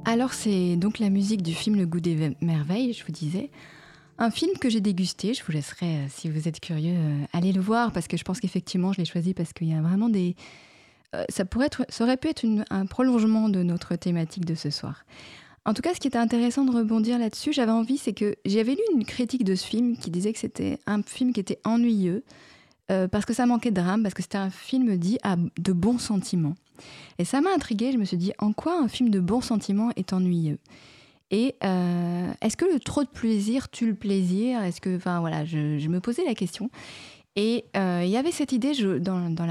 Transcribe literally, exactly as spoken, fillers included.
Alors c'est donc la musique du film Le Goût des ve merveilles, je vous disais. Un film que j'ai dégusté, je vous laisserai, heu, si vous êtes curieux, heu, aller le voir parce que je pense qu'effectivement je l'ai choisi parce qu'il y a vraiment des heu, ça pourrait être ça aurait pu être une un prolongement de notre thématique de ce soir. En tout cas, ce qui était intéressant de rebondir là-dessus, j'avais envie, c'est que j'avais lu une critique de ce film qui disait que c'était un film qui était ennuyeux, heu, parce que ça manquait de drame, parce que c'était un film dit à de bons sentiments et ça m'a intriguée, je me suis dit: «En quoi un film de bons sentiments est ennuyeux?» et heu, est-ce que le trop de plaisir tue le plaisir? Est-ce que enfin voilà, je je me posais la question et heu, il y avait cette idée je dans dans la